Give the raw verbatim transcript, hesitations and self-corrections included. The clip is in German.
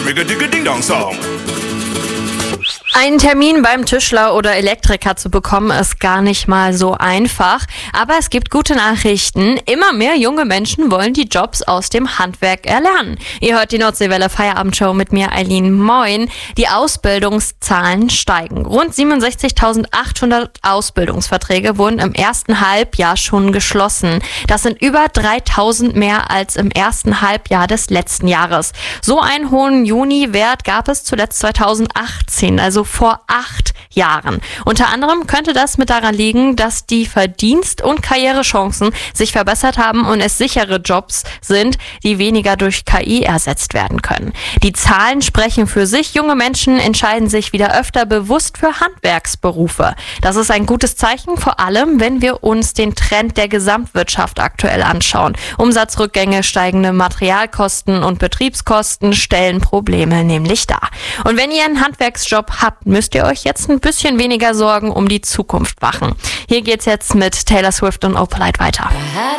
Ring-a-digga-ding-dong-song. Einen Termin beim Tischler oder Elektriker zu bekommen, ist gar nicht mal so einfach. Aber es gibt gute Nachrichten. Immer mehr junge Menschen wollen die Jobs aus dem Handwerk erlernen. Ihr hört die Nordseewelle Feierabendshow mit mir, Eileen. Moin. Die Ausbildungszahlen steigen. Rund siebenundsechzigtausendachthundert Ausbildungsverträge wurden im ersten Halbjahr schon geschlossen. Das sind über dreitausend mehr als im ersten Halbjahr des letzten Jahres. So einen hohen Juni-Wert gab es zuletzt zweitausendachtzehn, also vor acht Jahren. Unter anderem könnte das mit daran liegen, dass die Verdienst- und Karrierechancen sich verbessert haben und es sichere Jobs sind, die weniger durch K I ersetzt werden können. Die Zahlen sprechen für sich. Junge Menschen entscheiden sich wieder öfter bewusst für Handwerksberufe. Das ist ein gutes Zeichen, vor allem wenn wir uns den Trend der Gesamtwirtschaft aktuell anschauen. Umsatzrückgänge, steigende Materialkosten und Betriebskosten stellen Probleme nämlich dar. Und wenn ihr einen Handwerksjob habt, müsst ihr euch jetzt ein bisschen weniger Sorgen um die Zukunft machen. Hier geht's jetzt mit Taylor Swift und Opalite weiter.